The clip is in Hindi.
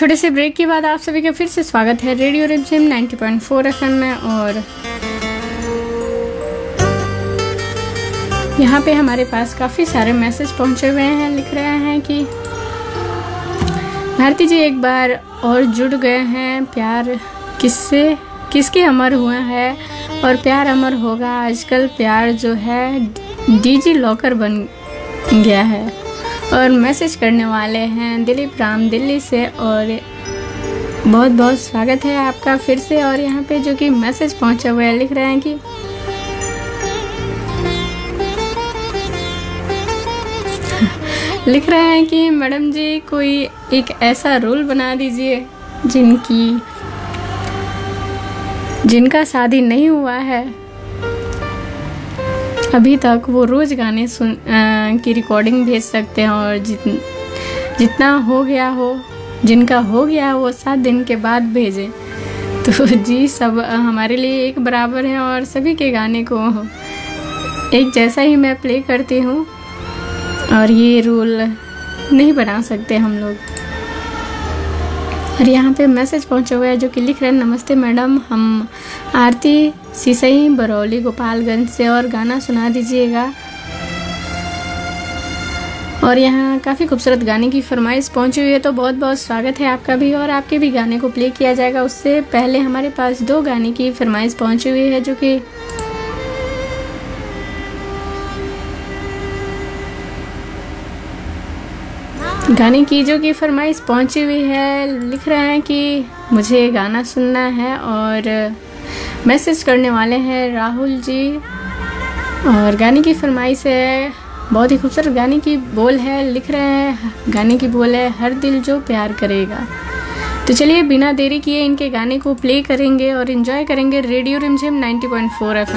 छोटे से ब्रेक के बाद आप सभी का फिर से स्वागत है रेडियो रिमझिम 90.4 FM में। और यहाँ पे हमारे पास काफ़ी सारे मैसेज पहुँचे हुए हैं। लिख रहे हैं कि भारती जी एक बार और जुड़ गए हैं। प्यार किसके अमर हुआ है और प्यार अमर होगा। आजकल प्यार जो है डिजी लॉकर बन गया है। और मैसेज करने वाले हैं दिलीप राम दिल्ली से। और बहुत बहुत स्वागत है आपका फिर से। और यहाँ पे जो कि मैसेज पहुँचा हुआ है, लिख रहे हैं कि लिख रहे हैं कि मैडम जी कोई एक ऐसा रूल बना दीजिए जिनका शादी नहीं हुआ है अभी तक, वो रोज़ गाने की रिकॉर्डिंग भेज सकते हैं। और जितना हो गया हो, जिनका हो गया वो 7 दिन के बाद भेजें। तो जी सब हमारे लिए एक बराबर है और सभी के गाने को एक जैसा ही मैं प्ले करती हूँ। और ये रूल नहीं बना सकते हम लोग। और यहाँ पे मैसेज पहुँचा हुआ है जो कि लिख रहे हैं, नमस्ते मैडम, हम आरती सिसई बरौली गोपालगंज से और गाना सुना दीजिएगा। और यहाँ काफ़ी खूबसूरत गाने की फरमाइश पहुँची हुई है, तो बहुत बहुत स्वागत है आपका भी। और आपके भी गाने को प्ले किया जाएगा। उससे पहले हमारे पास 2 गाने की फरमाइश पहुँची हुई है जो कि गाने की जो कि फरमाइश पहुंची हुई है। लिख रहे हैं कि मुझे गाना सुनना है। और मैसेज करने वाले हैं राहुल जी। और गाने की फरमाइश है, बहुत ही खूबसूरत गाने की बोल है। लिख रहे हैं गाने की बोल है, हर दिल जो प्यार करेगा। तो चलिए बिना देरी किए इनके गाने को प्ले करेंगे और एंजॉय करेंगे रेडियो रिमझिम 90.4 FM।